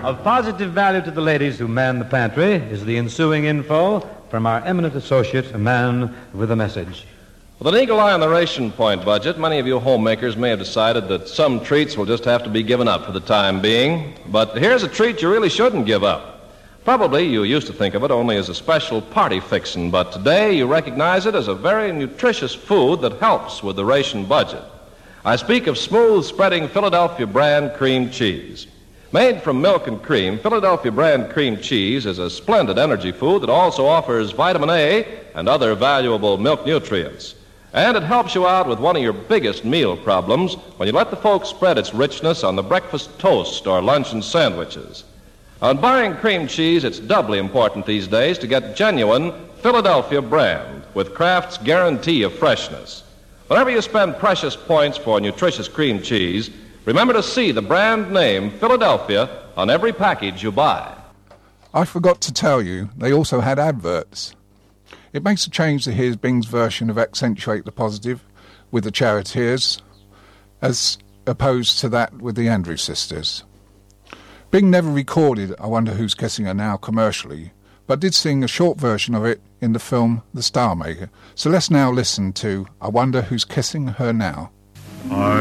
Of positive value to the ladies who man the pantry is the ensuing info from our eminent associate, a man with a message. With an eagle eye on the ration point budget, many of you homemakers may have decided that some treats will just have to be given up for the time being. But here's a treat you really shouldn't give up. Probably you used to think of it only as a special party fixin', but today you recognize it as a very nutritious food that helps with the ration budget. I speak of smooth-spreading Philadelphia brand cream cheese. Made from milk and cream, Philadelphia brand cream cheese is a splendid energy food that also offers vitamin A and other valuable milk nutrients. And it helps you out with one of your biggest meal problems when you let the folks spread its richness on the breakfast toast or luncheon sandwiches. On buying cream cheese, it's doubly important these days to get genuine Philadelphia brand with Kraft's guarantee of freshness. Whenever you spend precious points for nutritious cream cheese, remember to see the brand name Philadelphia on every package you buy. I forgot to tell you, they also had adverts. It makes a change to hear Bing's version of Accentuate the Positive with the Charioteers, as opposed to that with the Andrews Sisters. Bing never recorded I Wonder Who's Kissing Her Now commercially, but did sing a short version of it in the film The Star Maker. So let's now listen to I Wonder Who's Kissing Her Now.